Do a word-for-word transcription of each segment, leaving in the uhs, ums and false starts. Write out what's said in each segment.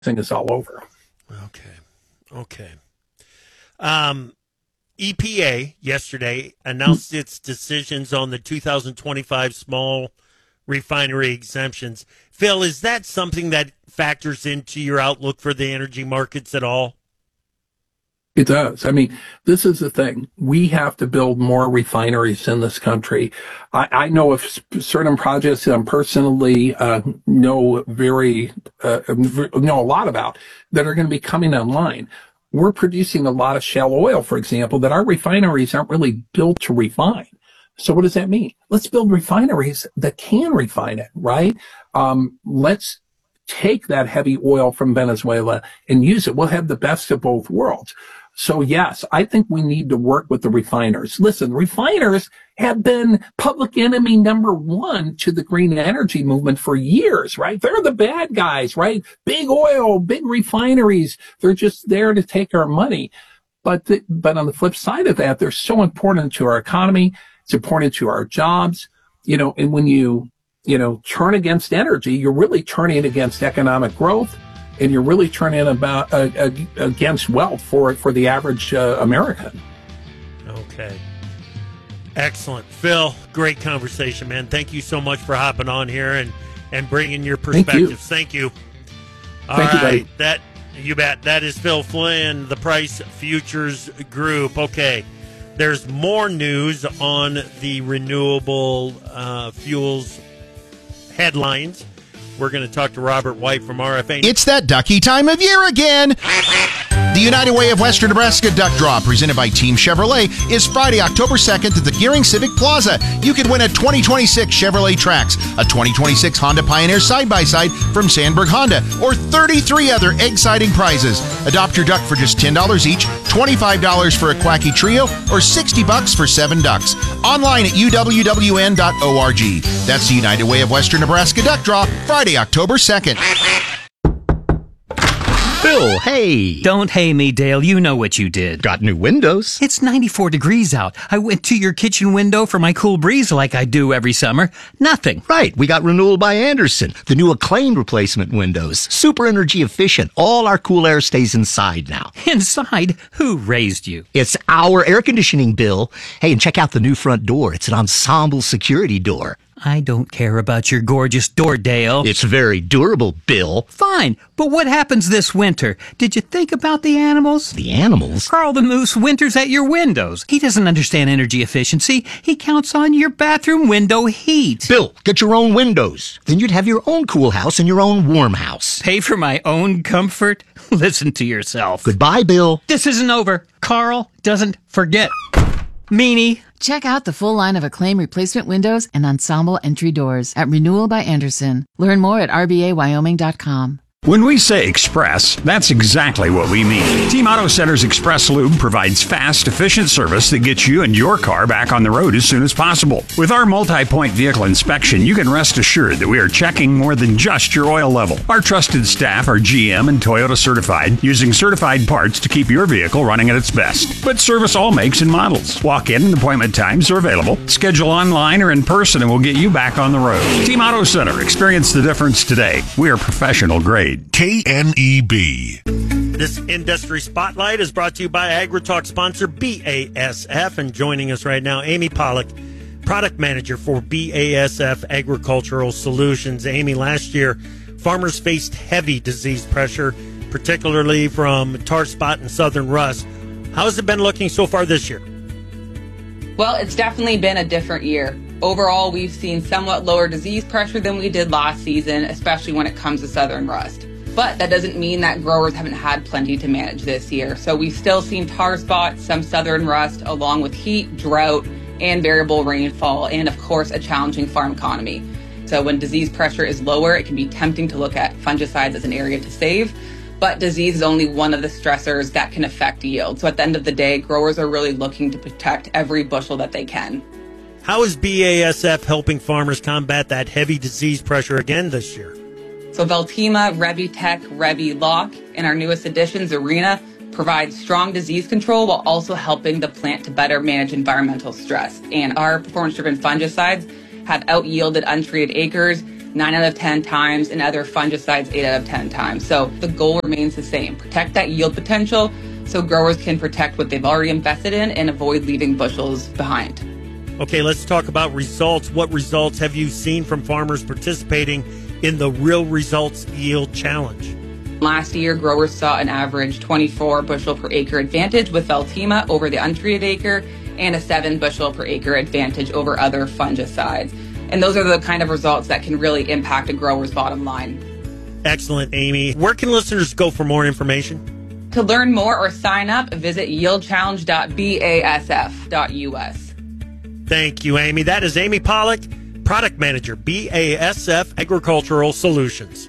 thing is all over. Okay. Okay. Um, E P A yesterday announced its decisions on the two thousand twenty-five small refinery exemptions. Phil, is that something that factors into your outlook for the energy markets at all? It does. I mean, this is the thing. We have to build more refineries in this country. I, I know of certain projects that I personally uh, know very uh, know a lot about that are going to be coming online. We're producing a lot of shale oil, for example, that our refineries aren't really built to refine. So what does that mean? Let's build refineries that can refine it, right? Um, let's take that heavy oil from Venezuela and use it. We'll have the best of both worlds. So yes, I think we need to work with the refiners. Listen, refiners have been public enemy number one to the green energy movement for years, right? They're the bad guys, right? Big oil, big refineries. They're just there to take our money. But, the, but on the flip side of that, they're so important to our economy. It's important to our jobs, you know, and when you, you know, turn against energy, you're really turning against economic growth. And you're really turning about uh, uh, against wealth for for the average uh, American. Okay. Excellent. Phil, great conversation, man. Thank you so much for hopping on here and, and bringing your perspectives. Thank you. Thank you. All Thank right. you, buddy. That, you bet. That is Phil Flynn, the Price Futures Group. Okay. There's more news on the renewable uh, fuels headlines. We're going to talk to Robert White from R F A. It's that ducky time of year again. The United Way of Western Nebraska Duck Draw, presented by Team Chevrolet, is Friday, October second at the Gearing Civic Plaza. You could win a twenty twenty-six Chevrolet Trax, a twenty twenty-six Honda Pioneer side-by-side from Sandberg Honda, or thirty-three other exciting prizes. Adopt your duck for just ten dollars each, twenty-five dollars for a Quacky Trio, or sixty bucks for seven ducks. Online at U W W N dot org. That's the United Way of Western Nebraska Duck Draw, Friday, October second. Bill, hey. Don't hey me, Dale. You know what you did. Got new windows. It's ninety-four degrees out. I went to your kitchen window for my cool breeze like I do every summer. Nothing. Right. We got Renewal by Andersen. The new acclaimed replacement windows. Super energy efficient. All our cool air stays inside now. Inside? Who raised you? It's our air conditioning, Bill. Hey, and check out the new front door. It's an ensemble security door. I don't care about your gorgeous door, Dale. It's very durable, Bill. Fine, but what happens this winter? Did you think about the animals? The animals? Carl the Moose winters at your windows. He doesn't understand energy efficiency. He counts on your bathroom window heat. Bill, get your own windows. Then you'd have your own cool house and your own warm house. Pay for my own comfort? Listen to yourself. Goodbye, Bill. This isn't over. Carl doesn't forget. Meanie. Check out the full line of Acclaim replacement windows and ensemble entry doors at Renewal by Andersen. Learn more at R B A Wyoming dot com. When we say express, that's exactly what we mean. Team Auto Center's Express Lube provides fast, efficient service that gets you and your car back on the road as soon as possible. With our multi-point vehicle inspection, you can rest assured that we are checking more than just your oil level. Our trusted staff are G M and Toyota certified, using certified parts to keep your vehicle running at its best. But service all makes and models. Walk-in and appointment times are available. Schedule online or in person and we'll get you back on the road. Team Auto Center. Experience the difference today. We are professional grade. K N E B. This Industry Spotlight is brought to you by AgriTalk sponsor B A S F. And joining us right now, Amy Pollock, Product Manager for B A S F Agricultural Solutions. Amy, last year, farmers faced heavy disease pressure, particularly from tar spot and southern rust. How has it been looking so far this year? Well, it's definitely been a different year. Overall, we've seen somewhat lower disease pressure than we did last season, especially when it comes to southern rust. But that doesn't mean that growers haven't had plenty to manage this year. So we've still seen tar spots, some southern rust, along with heat, drought, and variable rainfall, and of course, a challenging farm economy. So when disease pressure is lower, it can be tempting to look at fungicides as an area to save. But disease is only one of the stressors that can affect yield. So at the end of the day, growers are really looking to protect every bushel that they can. How is B A S F helping farmers combat that heavy disease pressure again this year? So Veltima, Revitech, Revilock, and our newest additions, Arena, provide strong disease control while also helping the plant to better manage environmental stress. And our performance-driven fungicides have out-yielded untreated acres nine out of ten times, and other fungicides eight out of ten times. So the goal remains the same. Protect that yield potential so growers can protect what they've already invested in and avoid leaving bushels behind. Okay, let's talk about results. What results have you seen from farmers participating in the Real Results Yield Challenge? Last year, growers saw an average twenty-four bushel per acre advantage with Veltima over the untreated acre and a seven bushel per acre advantage over other fungicides. And those are the kind of results that can really impact a grower's bottom line. Excellent, Amy. Where can listeners go for more information? To learn more or sign up, visit yield challenge dot b a s f dot u s. Thank you, Amy. That is Amy Pollock, Product Manager, B A S F Agricultural Solutions.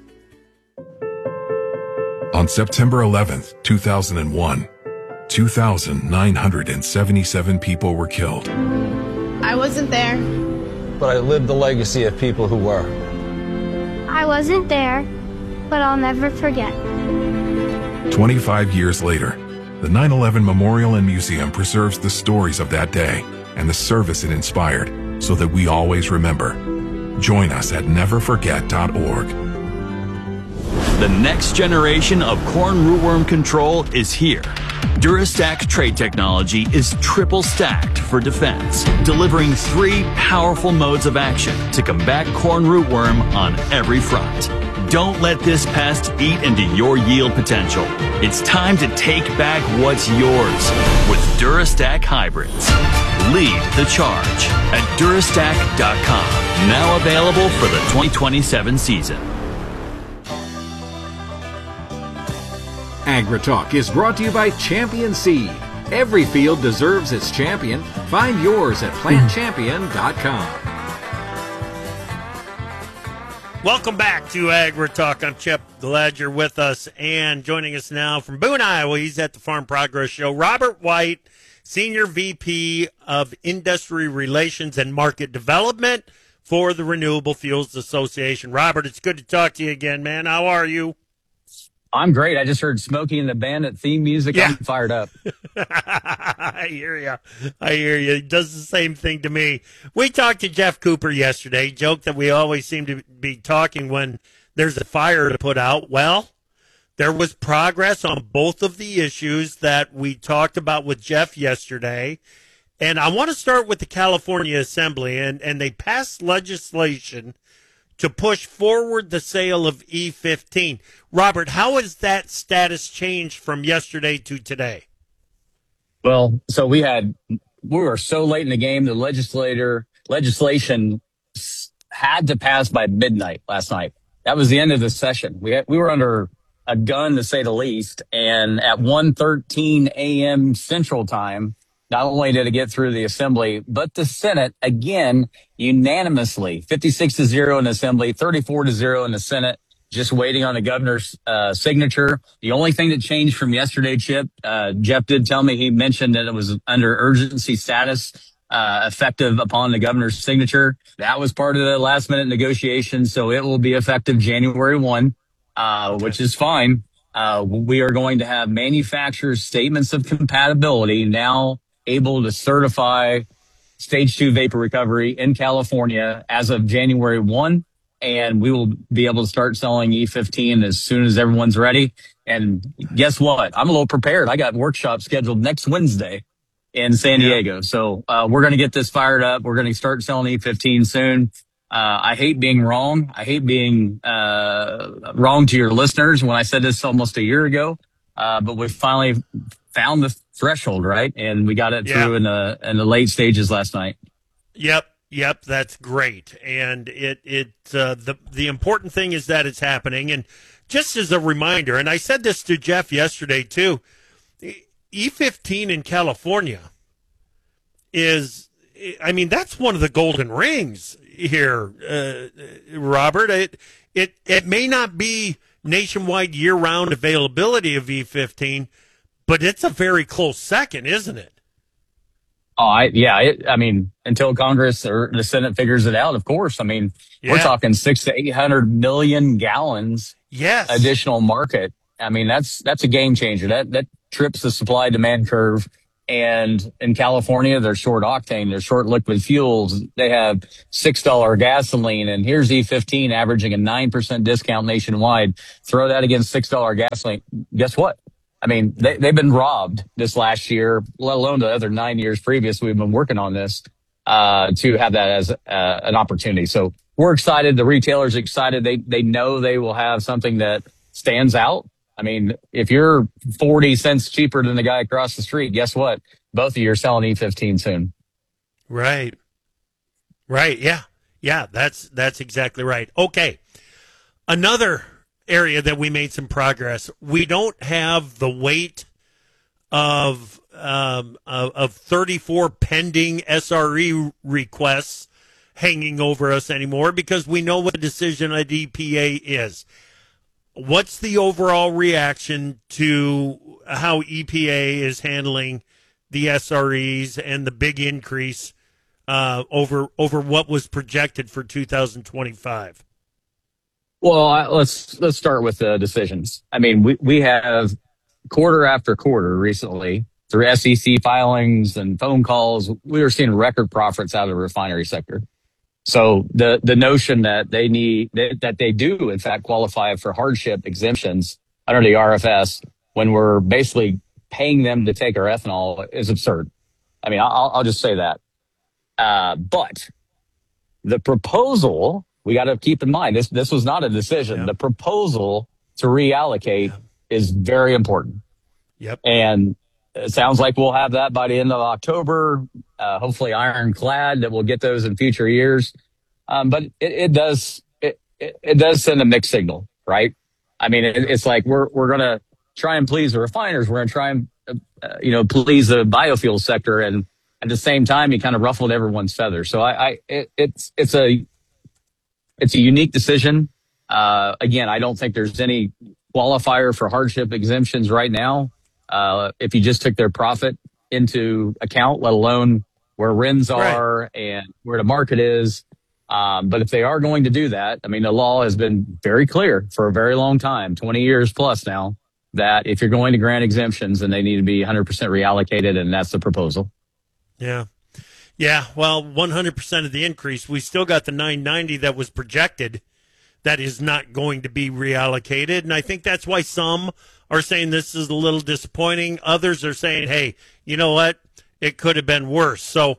On September eleventh, two thousand one, two thousand nine hundred seventy-seven people were killed. I wasn't there. But I lived the legacy of people who were. I wasn't there, but I'll never forget. twenty-five years later, the nine eleven Memorial and Museum preserves the stories of that day and the service it inspired so that we always remember. Join us at never forget dot org. The next generation of corn rootworm control is here. Durastack trait technology is triple stacked for defense, delivering three powerful modes of action to combat corn rootworm on every front. Don't let this pest eat into your yield potential. It's time to take back what's yours with Durastack hybrids. Lead the charge at durastack dot com. Now available for the twenty twenty-seven season. AgriTalk is brought to you by Champion Seed. Every field deserves its champion. Find yours at plant champion dot com. Welcome back to AgriTalk. I'm Chip. Glad you're with us. And joining us now from Boone, Iowa, he's at the Farm Progress Show, Robert White, Senior V P of Industry Relations and Market Development for the Renewable Fuels Association. Robert, it's good to talk to you again, man. How are you? I'm great. I just heard Smokey and the Bandit theme music. Yeah. I'm fired up. I hear you. I hear you. He does the same thing to me. We talked to Jeff Cooper yesterday, joked that we always seem to be talking when there's a fire to put out. Well, there was progress on both of the issues that we talked about with Jeff yesterday. And I want to start with the California Assembly, and, and they passed legislation to push forward the sale of E fifteen. Robert, how has that status changed from yesterday to today? Well, so we had, we were so late in the game, the legislator, legislation had to pass by midnight last night. That was the end of the session. We had, we were under a gun, to say the least. And at one thirteen a.m. Central Time, not only did it get through the Assembly, but the Senate, again, unanimously, fifty-six to zero in the Assembly, thirty-four to zero in the Senate, just waiting on the governor's uh, signature. The only thing that changed from yesterday, Chip, uh, Jeff did tell me, he mentioned that it was under urgency status, uh, effective upon the governor's signature. That was part of the last minute negotiations, so it will be effective January first, uh, which is fine. Uh, we are going to have manufacturers' statements of compatibility now able to certify stage two vapor recovery in California as of January first. And we will be able to start selling E fifteen as soon as everyone's ready. And guess what? I'm a little prepared. I got workshops scheduled next Wednesday in San Diego. Yeah. So, uh, we're going to get this fired up. We're going to start selling E fifteen soon. Uh, I hate being wrong. I hate being, uh, wrong to your listeners when I said this almost a year ago. Uh, but we finally found the threshold, right? And we got it yeah. through in the, in the late stages last night. Yep. Yep, that's great, and it it uh, the the important thing is that it's happening. And just as a reminder, and I said this to Jeff yesterday too, E fifteen in California is, I mean, that's one of the golden rings here, uh, Robert. It it it may not be nationwide year-round availability of E fifteen, but it's a very close second, isn't it? Oh, I, yeah. It, I mean, until Congress or the Senate figures it out, of course. I mean, yeah. we're talking six to eight hundred million gallons. Yes. Additional market. I mean, that's, that's a game changer. That, that trips the supply demand curve. And in California, they're short octane, they're short liquid fuels. They have six dollars gasoline, and here's E fifteen averaging a nine percent discount nationwide. Throw that against six dollars gasoline. Guess what? I mean, they, they've been robbed this last year, let alone the other nine years previous. We've been working on this uh, to have that as uh, an opportunity. So we're excited. The retailers are excited. They they know they will have something that stands out. I mean, if you're forty cents cheaper than the guy across the street, guess what? Both of you are selling E fifteen soon. Right. Right. Yeah. Yeah. That's, that's exactly right. Okay. Another area that we made some progress. We don't have the weight of, um, of, of thirty-four pending S R E requests hanging over us anymore because we know what the decision of the E P A is. What's the overall reaction to how E P A is handling the S R Es and the big increase uh, over over what was projected for two thousand twenty-five? Well, I, let's let's start with the decisions. I mean, we, we have quarter after quarter recently through S E C filings and phone calls, we were seeing record profits out of the refinery sector. So the, the notion that they need, that they do in fact qualify for hardship exemptions under the R F S when we're basically paying them to take our ethanol is absurd. I mean, I'll, I'll just say that. Uh, but the proposal, we got to keep in mind, this, this was not a decision. Yeah. The proposal to reallocate yeah. is very important. Yep. And it sounds like we'll have that by the end of October, uh, hopefully ironclad that we'll get those in future years. Um, but it, it does, it, it, it does send a mixed signal, right? I mean, it, it's like we're, we're going to try and please the refiners. We're going to try and, uh, you know, please the biofuel sector. And at the same time, you kind of ruffled everyone's feathers. So I, I, it, it's, it's a, it's a unique decision. Uh, again, I don't think there's any qualifier for hardship exemptions right now. Uh, if you just took their profit into account, let alone where R I Ns are right. and where the market is. Um, but if they are going to do that, I mean, the law has been very clear for a very long time, twenty years plus now, that if you're going to grant exemptions, then they need to be one hundred percent reallocated. And that's the proposal. Yeah. Yeah. Well, one hundred percent of the increase, we still got the nine ninety that was projected that is not going to be reallocated. And I think that's why some are saying this is a little disappointing. Others are saying, hey, you know what? It could have been worse. So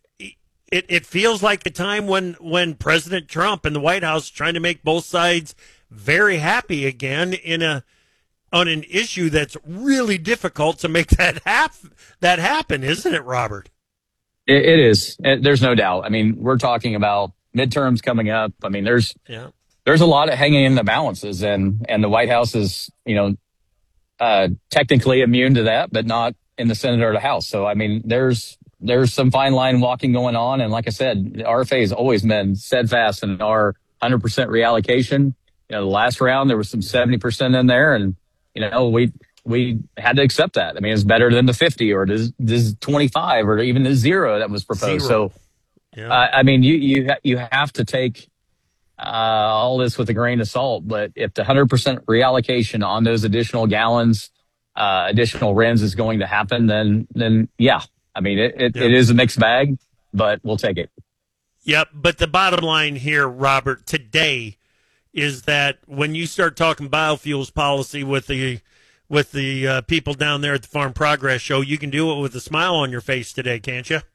it, it feels like a time when, when President Trump and the White House are trying to make both sides very happy again in a on an issue that's really difficult to make that hap- that happen, isn't it, Robert? It, it is. There's no doubt. I mean, we're talking about midterms coming up. I mean, there's yeah. there's a lot of hanging in the balances, and, and the White House is, you know, uh, technically immune to that, but not in the Senate or the House. So, I mean, there's there's some fine line walking going on. And like I said, the R F A has always been steadfast in our one hundred percent reallocation. You know, the last round, there was some seventy percent in there, and, you know, we we had to accept that. I mean, it's better than the fifty or this, this twenty-five or even the zero that was proposed. Zero. So, yeah. uh, I mean, you you ha- you have to take uh, all this with a grain of salt. But if the one hundred percent reallocation on those additional gallons, uh, additional R I Ns is going to happen, then then yeah, I mean, it it, yeah. it is a mixed bag, but we'll take it. Yep. But the bottom line here, Robert, today is that when you start talking biofuels policy with the with the uh, people down there at the Farm Progress Show, you can do it with a smile on your face today, can't you?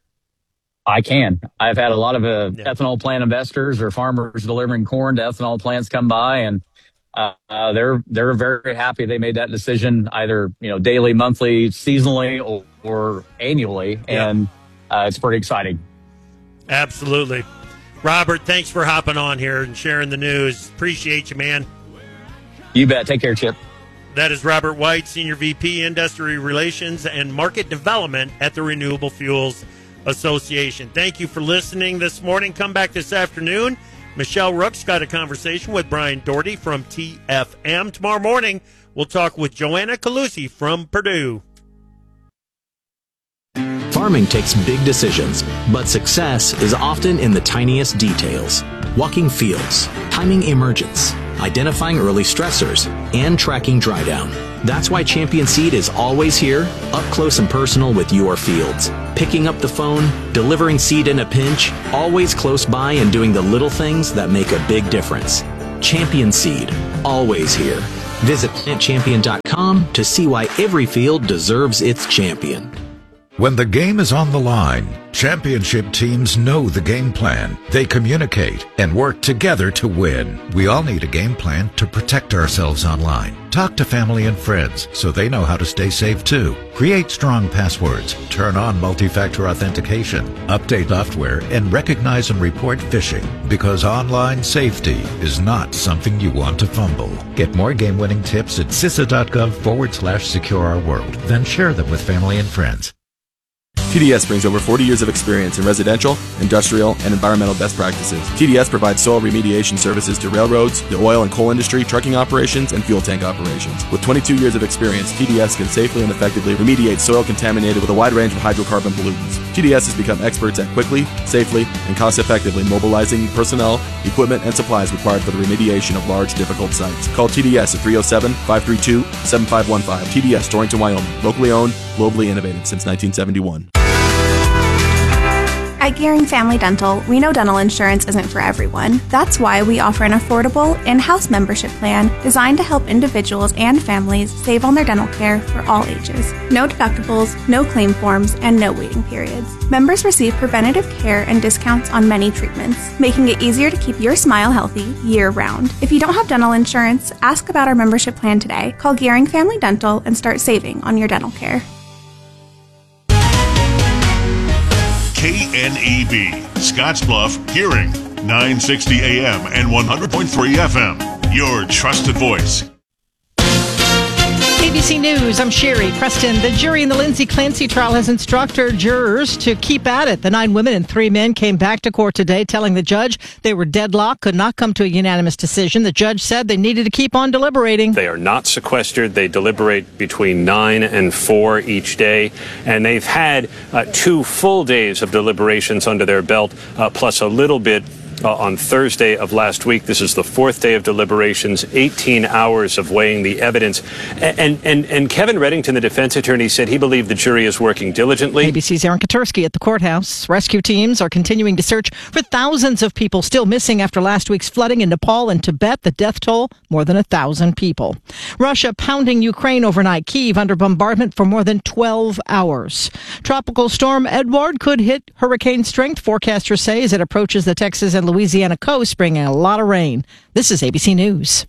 I can. I've had a lot of uh, yeah. ethanol plant investors or farmers delivering corn to ethanol plants come by, and uh, uh, they're they're very happy they made that decision, either, you know, daily, monthly, seasonally, or, or annually, yeah. and uh, it's pretty exciting. Absolutely. Robert, thanks for hopping on here and sharing the news. Appreciate you, man. You bet. Take care, Chip. That is Robert White, Senior V P, Industry Relations and Market Development at the Renewable Fuels Association. Thank you for listening this morning. Come back this afternoon. Michelle Rook's got a conversation with Brian Doherty from T F M. Tomorrow morning, we'll talk with Joanna Calusi from Purdue. Farming takes big decisions, but success is often in the tiniest details. Walking fields, timing emergence, identifying early stressors, and tracking dry down. That's why Champion Seed is always here, up close and personal with your fields. Picking up the phone, delivering seed in a pinch, always close by and doing the little things that make a big difference. Champion Seed, always here. Visit plant champion dot com to see why every field deserves its champion. When the game is on the line, championship teams know the game plan. They communicate and work together to win. We all need a game plan to protect ourselves online. Talk to family and friends so they know how to stay safe too. Create strong passwords, turn on multi-factor authentication, update software, and recognize and report phishing, because online safety is not something you want to fumble. Get more game-winning tips at C I S A dot gov forward slash secure our world. Then share them with family and friends. T D S brings over forty years of experience in residential, industrial, and environmental best practices. T D S provides soil remediation services to railroads, the oil and coal industry, trucking operations, and fuel tank operations. With twenty-two years of experience, T D S can safely and effectively remediate soil contaminated with a wide range of hydrocarbon pollutants. T D S has become experts at quickly, safely, and cost-effectively mobilizing personnel, equipment, and supplies required for the remediation of large, difficult sites. Call T D S at three oh seven, five three two, seven five one five. T D S, Torrington, Wyoming. Locally owned, globally innovative since nineteen seventy-one. At Gearing Family Dental, we know dental insurance isn't for everyone. That's why we offer an affordable in-house membership plan designed to help individuals and families save on their dental care for all ages. No deductibles, no claim forms, and no waiting periods. Members receive preventative care and discounts on many treatments, making it easier to keep your smile healthy year-round. If you don't have dental insurance, ask about our membership plan today. Call Gearing Family Dental and start saving on your dental care. K N E B, Scottsbluff, Hearing, nine sixty A M and one hundred point three F M. Your trusted voice. A B C News, I'm Sherry Preston. The jury in the Lindsay Clancy trial has instructed jurors to keep at it. The nine women and three men came back to court today telling the judge they were deadlocked, could not come to a unanimous decision. The judge said they needed to keep on deliberating. They are not sequestered. They deliberate between nine and four each day. And they've had uh, two full days of deliberations under their belt, uh, plus a little bit Uh, on Thursday of last week. This is the fourth day of deliberations, eighteen hours of weighing the evidence. And and and Kevin Reddington, the defense attorney, said he believed the jury is working diligently. A B C's Aaron Katursky at the courthouse. Rescue teams are continuing to search for thousands of people still missing after last week's flooding in Nepal and Tibet. The death toll, more than a thousand people. Russia pounding Ukraine overnight. Kyiv under bombardment for more than twelve hours. Tropical storm Edward could hit hurricane strength, forecasters say, as it approaches the Texas and Louisiana coast, bringing a lot of rain. This is A B C News.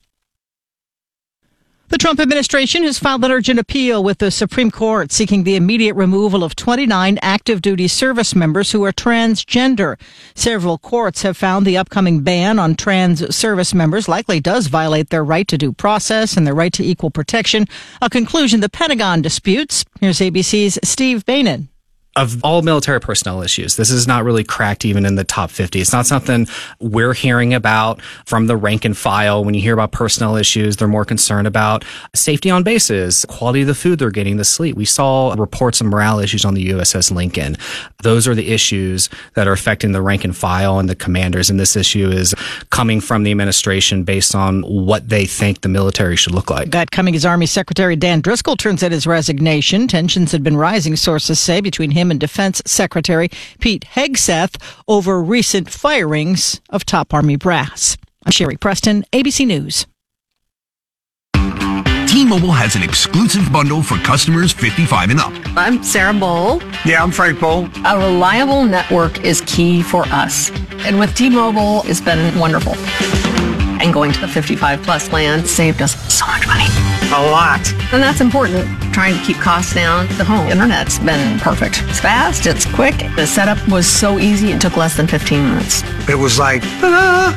The Trump administration has filed an urgent appeal with the Supreme Court seeking the immediate removal of twenty-nine active duty service members who are transgender. Several courts have found the upcoming ban on trans service members likely does violate their right to due process and their right to equal protection, a conclusion the Pentagon disputes. Here's A B C's Steve Bainan. Of all military personnel issues, this is not really cracked even in the top fifty. It's not something we're hearing about from the rank and file. When you hear about personnel issues, they're more concerned about safety on bases, quality of the food they're getting, the sleep. We saw reports of morale issues on the U S S Lincoln. Those are the issues that are affecting the rank and file and the commanders. And this issue is coming from the administration based on what they think the military should look like. That coming as Army Secretary Dan Driscoll turns in his resignation. Tensions had been rising, sources say, between him and Defense Secretary Pete Hegseth over recent firings of top Army brass. I'm Sherry Preston, A B C News. T-Mobile has an exclusive bundle for customers fifty-five and up. I'm Sarah Bowl. Yeah, I'm Frank Bowl. A reliable network is key for us. And with T-Mobile, it's been wonderful. And going to the fifty-five plus plan saved us so much money. A lot. And that's important. Trying to keep costs down. The home internet's been perfect. It's fast, it's quick. The setup was so easy, it took less than fifteen minutes. It was like, ta-da!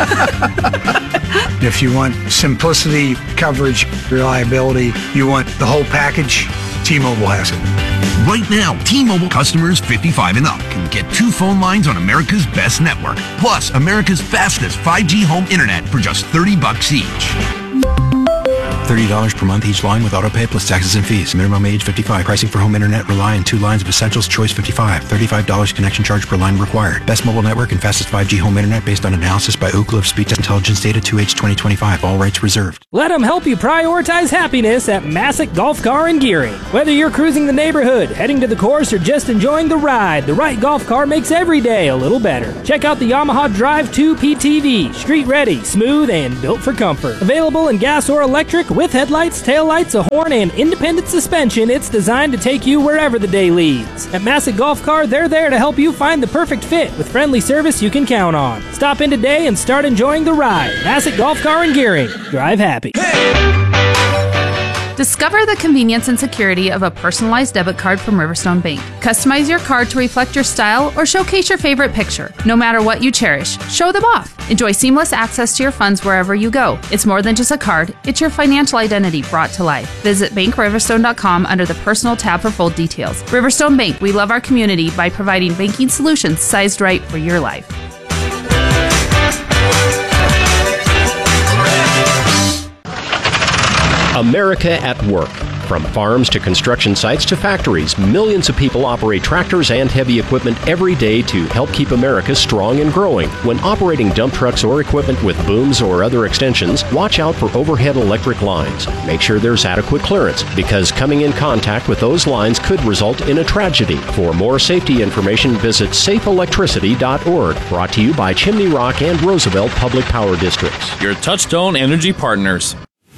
If you want simplicity, coverage, reliability, you want the whole package, T-Mobile has it. Right now, T-Mobile customers fifty-five and up can get two phone lines on America's best network, plus America's fastest five G home internet for just thirty bucks each. thirty dollars per month each line with autopay plus taxes and fees. Minimum age fifty-five. Pricing for home internet rely on two lines of Essentials Choice fifty-five. thirty-five dollars connection charge per line required. Best mobile network and fastest five G home internet based on analysis by Oak Cliff Speed Intelligence Data two H twenty twenty-five. All rights reserved. Let them help you prioritize happiness at Massick Golf Car and Gearing. Whether you're cruising the neighborhood, heading to the course, or just enjoying the ride, the right golf car makes every day a little better. Check out the Yamaha Drive two P T V. Street ready, smooth, and built for comfort. Available in gas or electric with headlights, taillights, a horn, and independent suspension, it's designed to take you wherever the day leads. At Massick Golf Car, they're there to help you find the perfect fit with friendly service you can count on. Stop in today and start enjoying the ride. Massick Golf Car and Gearing. Drive happy. Discover the convenience and security of a personalized debit card from Riverstone Bank. Customize your card to reflect your style or showcase your favorite picture. No matter what you cherish, show them off. Enjoy seamless access to your funds wherever you go. It's more than just a card, it's your financial identity brought to life. Visit bank riverstone dot com under the Personal tab for full details. Riverstone Bank, we love our community by providing banking solutions sized right for your life. America at work. From farms to construction sites to factories, millions of people operate tractors and heavy equipment every day to help keep America strong and growing. When operating dump trucks or equipment with booms or other extensions, watch out for overhead electric lines. Make sure there's adequate clearance, because coming in contact with those lines could result in a tragedy. For more safety information, visit safe electricity dot org. Brought to you by Chimney Rock and Roosevelt Public Power Districts. Your Touchstone Energy partners.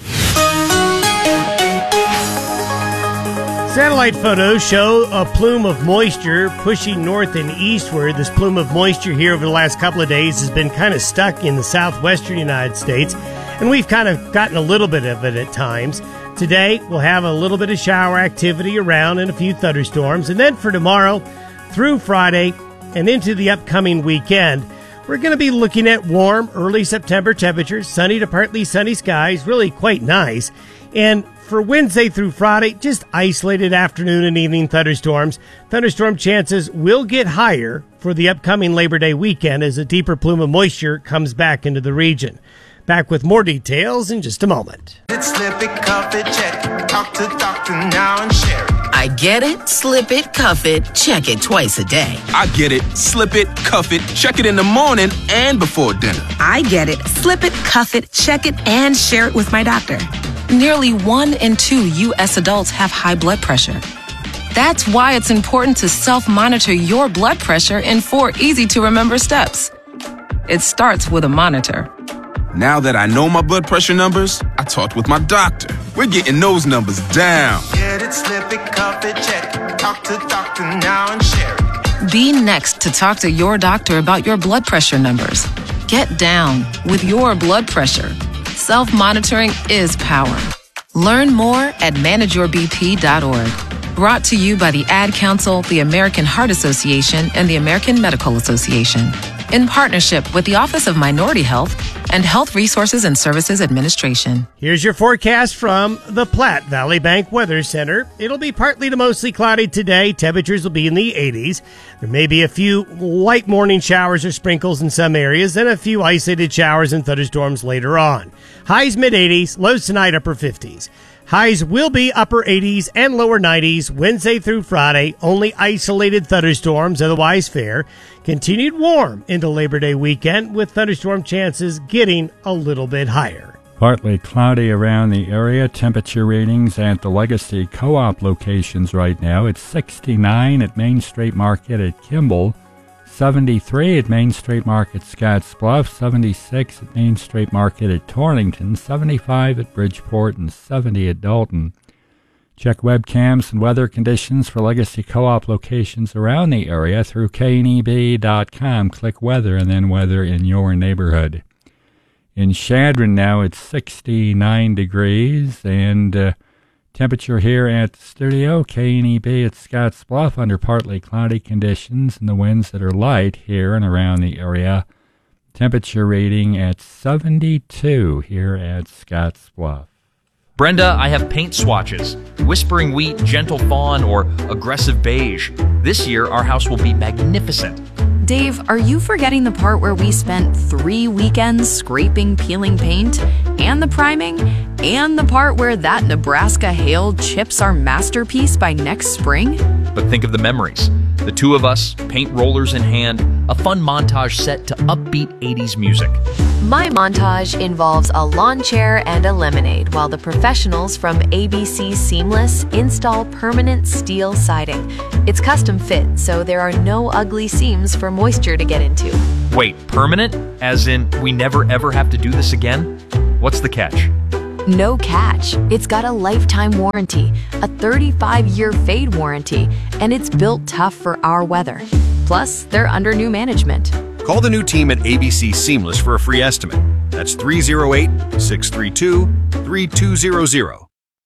Satellite photos show a plume of moisture pushing north and eastward. This plume of moisture here over the last couple of days has been kind of stuck in the southwestern United States, and we've kind of gotten a little bit of it at times. Today, we'll have a little bit of shower activity around and a few thunderstorms, and then for tomorrow through Friday and into the upcoming weekend, we're going to be looking at warm early September temperatures, sunny to partly sunny skies, really quite nice. And for Wednesday through Friday, just isolated afternoon and evening thunderstorms. Thunderstorm chances will get higher for the upcoming Labor Day weekend as a deeper plume of moisture comes back into the region. Back with more details in just a moment. Slip it, cuff it, check it. Talk to doctor now and share it. I get it, slip it, cuff it, check it twice a day. I get it, slip it, cuff it, check it in the morning and before dinner. I get it, slip it, cuff it, check it, and share it with my doctor. Nearly one in two U S adults have high blood pressure. That's why it's important to self-monitor your blood pressure in four easy-to-remember steps. It starts with a monitor. Now that I know my blood pressure numbers, I talked with my doctor. We're getting those numbers down. Get it, slip it, cuff it, check it. Talk to doctor now and share it. Be next to talk to your doctor about your blood pressure numbers. Get down with your blood pressure. Self-monitoring is power. Learn more at manage your b p dot org. Brought to you by the Ad Council, the American Heart Association, and the American Medical Association, in partnership with the Office of Minority Health and Health Resources and Services Administration. Here's your forecast from the Platte Valley Bank Weather Center. It'll be partly to mostly cloudy today. Temperatures will be in the eighties. There may be a few light morning showers or sprinkles in some areas, and a few isolated showers and thunderstorms later on. Highs mid-eighties, lows tonight upper fifties. Highs will be upper eighties and lower nineties Wednesday through Friday. Only isolated thunderstorms, otherwise fair. Continued warm into Labor Day weekend with thunderstorm chances getting a little bit higher. Partly cloudy around the area. Temperature readings at the Legacy Co-op locations right now. It's sixty-nine at Main Street Market at Kimball, seventy-three at Main Street Market Scotts Bluff, seventy-six at Main Street Market at Torrington, seventy-five at Bridgeport, and seventy at Dalton. Check webcams and weather conditions for Legacy Co-op locations around the area through K N E B dot com. Click weather and then weather in your neighborhood. In Chadron now it's sixty-nine degrees, and uh, temperature here at the studio, K N E B at Scotts Bluff, under partly cloudy conditions and the winds that are light here and around the area. Temperature rating at seventy-two here at Scotts Bluff. Brenda, I have paint swatches. Whispering Wheat, Gentle Fawn, or Aggressive Beige. This year, our house will be magnificent. Dave, are you forgetting the part where we spent three weekends scraping, peeling paint, and the priming, And the part where that Nebraska hail chips our masterpiece by next spring? But think of the memories. The two of us, paint rollers in hand, a fun montage set to upbeat eighties music. My montage involves a lawn chair and a lemonade while the professionals from A B C Seamless install permanent steel siding. It's custom fit, so there are no ugly seams for moisture to get into. Wait, permanent? As in, we never ever have to do this again? What's the catch? No catch. It's got a lifetime warranty, a thirty-five year fade warranty, and it's built tough for our weather. Plus, they're under new management. Call the new team at A B C Seamless for a free estimate. That's three oh eight, six three two, three two zero zero.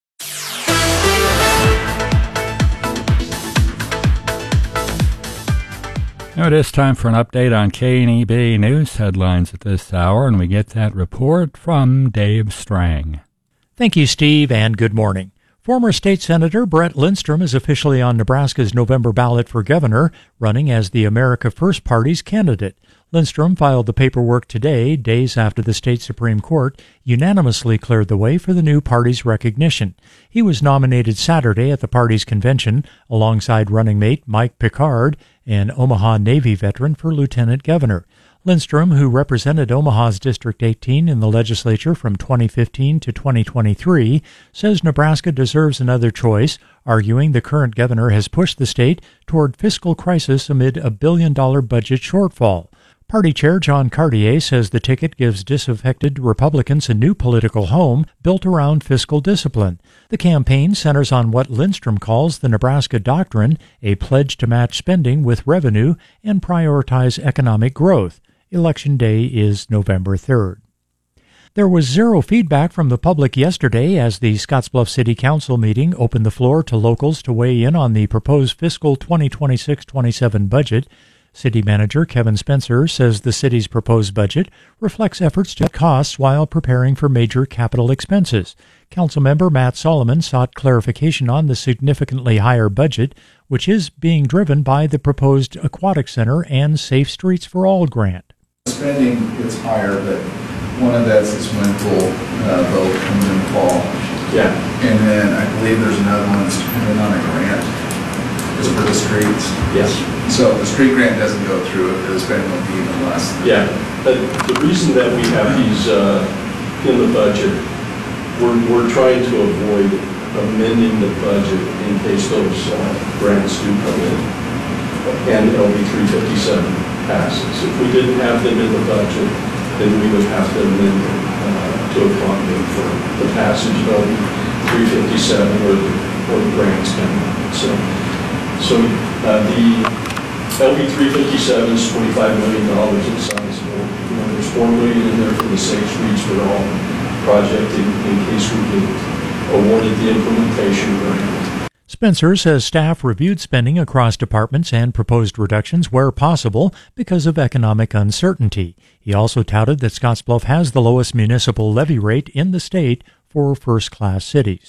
Now it is time for an update on K N E B news headlines at this hour, and we get that report from Dave Strang. Thank you, Steve, and good morning. Former State Senator Brett Lindstrom is officially on Nebraska's November ballot for governor, running as the America First Party's candidate. Lindstrom filed the paperwork today, days after the state Supreme Court unanimously cleared the way for the new party's recognition. He was nominated Saturday at the party's convention alongside running mate Mike Picard, an Omaha Navy veteran, for lieutenant governor. Lindstrom, who represented Omaha's District eighteen in the legislature from twenty fifteen to twenty twenty-three, says Nebraska deserves another choice, arguing the current governor has pushed the state toward fiscal crisis amid a billion-dollar budget shortfall. Party Chair John Cartier says the ticket gives disaffected Republicans a new political home built around fiscal discipline. The campaign centers on what Lindstrom calls the Nebraska Doctrine, a pledge to match spending with revenue and prioritize economic growth. Election Day is November third. There was zero feedback from the public yesterday as the Scottsbluff City Council meeting opened the floor to locals to weigh in on the proposed fiscal twenty twenty-six twenty-seven budget. City Manager Kevin Spencer says the city's proposed budget reflects efforts to cut costs while preparing for major capital expenses. Councilmember Matt Solomon sought clarification on the significantly higher budget, which is being driven by the proposed Aquatic Center and Safe Streets for All grant. Spending is higher, but one of that's the swimming pool uh, vote comes in the fall. Yeah. And then I believe there's another one that's dependent on a grant. Is for the streets. Yes. So if the street grant doesn't go through, the spending will be even less. Yeah. But the reason that we have these uh, in the budget, we're, we're trying to avoid amending the budget in case those uh, grants do come in and L B three fifty-seven passes. If we didn't have them in the budget, then we would have to amend them uh, to accommodate for the passage of L B three fifty-seven or the, or the grants coming in. So, so uh, the L B three fifty-seven is twenty-five million dollars in size. You know, there's four million dollars in there for the Safe Streets for All project in, in case we get awarded the implementation grant. Spencer says staff reviewed spending across departments and proposed reductions where possible because of economic uncertainty. He also touted that Scottsbluff has the lowest municipal levy rate in the state for first-class cities.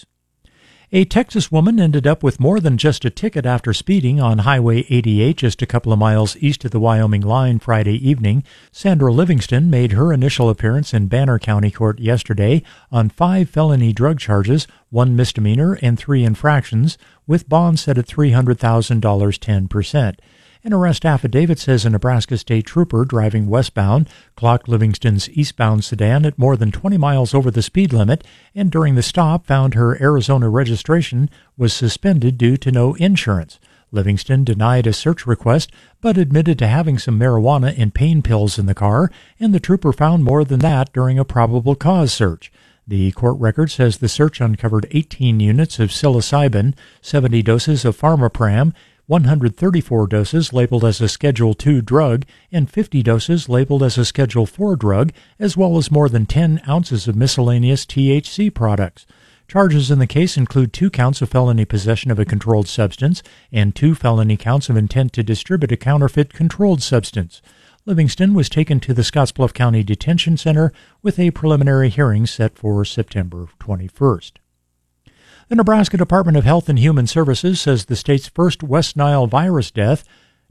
A Texas woman ended up with more than just a ticket after speeding on Highway eighty-eight just a couple of miles east of the Wyoming line Friday evening. Sandra Livingston made her initial appearance in Banner County Court yesterday on five felony drug charges, one misdemeanor, and three infractions, with bonds set at three hundred thousand dollars, ten percent. An arrest affidavit says a Nebraska state trooper driving westbound clocked Livingston's eastbound sedan at more than twenty miles over the speed limit, and during the stop found her Arizona registration was suspended due to no insurance. Livingston denied a search request, but admitted to having some marijuana and pain pills in the car, and the trooper found more than that during a probable cause search. The court record says the search uncovered eighteen units of psilocybin, seventy doses of Pharmapram, one hundred thirty-four doses labeled as a Schedule two drug, and fifty doses labeled as a Schedule four drug, as well as more than ten ounces of miscellaneous T H C products. Charges in the case include two counts of felony possession of a controlled substance and two felony counts of intent to distribute a counterfeit controlled substance. Livingston was taken to the Scottsbluff County Detention Center with a preliminary hearing set for September twenty-first. The Nebraska Department of Health and Human Services says the state's first West Nile virus death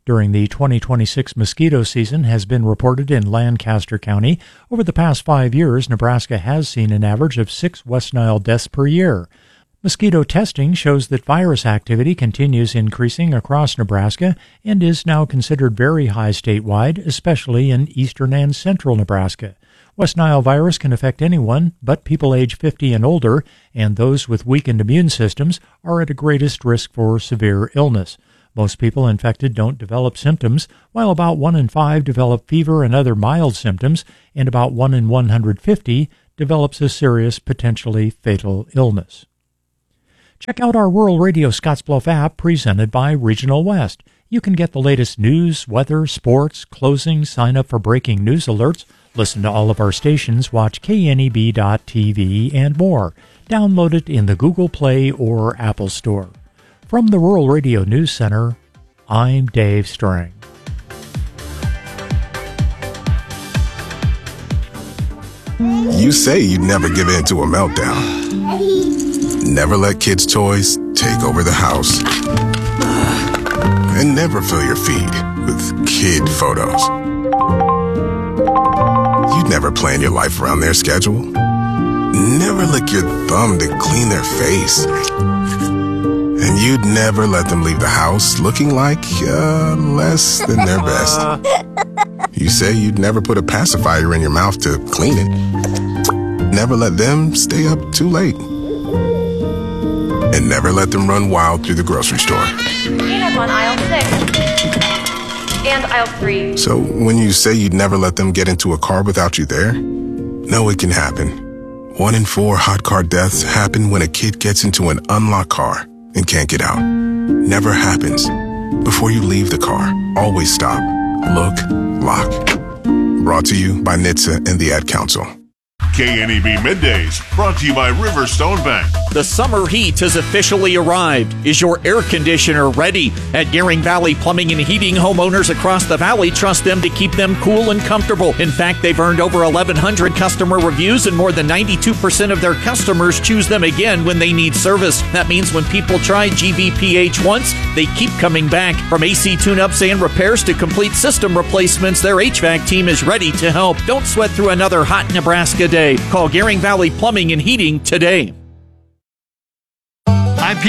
during the twenty twenty-six mosquito season has been reported in Lancaster County. Over the past five years, Nebraska has seen an average of six West Nile deaths per year. Mosquito testing shows that virus activity continues increasing across Nebraska and is now considered very high statewide, especially in eastern and central Nebraska. West Nile virus can affect anyone but people age fifty and older, and those with weakened immune systems are at a greatest risk for severe illness. Most people infected don't develop symptoms, while about one in five develop fever and other mild symptoms, and about one in one hundred fifty develops a serious, potentially fatal illness. Check out our Rural Radio Scottsbluff app presented by Regional West. You can get the latest news, weather, sports, closings, sign up for breaking news alerts, listen to all of our stations, watch K N E B dot T V, and more. Download it in the Google Play or Apple Store. From the Rural Radio News Center, I'm Dave Strang. You say you'd never give in to a meltdown. Never let kids' toys take over the house. And never fill your feed with kid photos. You'd never plan your life around their schedule. Never lick your thumb to clean their face. And you'd never let them leave the house looking like uh, less than their best. You say you'd never put a pacifier in your mouth to clean it. Never let them stay up too late. And never let them run wild through the grocery store. Peanuts on aisle six. And aisle three. So when you say you'd never let them get into a car without you there, no, it can happen. One in four hot car deaths happen when a kid gets into an unlocked car and can't get out. Never happens. Before you leave the car, always stop, look, lock. Brought to you by N H T S A and the Ad Council. K N E B Middays, brought to you by Riverstone Bank. The summer heat has officially arrived. Is your air conditioner ready? At Gearing Valley Plumbing and Heating, homeowners across the valley trust them to keep them cool and comfortable. In fact, they've earned over eleven hundred customer reviews, and more than ninety-two percent of their customers choose them again when they need service. That means when people try G V P H once, they keep coming back. From A C tune-ups and repairs to complete system replacements, their H V A C team is ready to help. Don't sweat through another hot Nebraska day. Call Gearing Valley Plumbing and Heating today.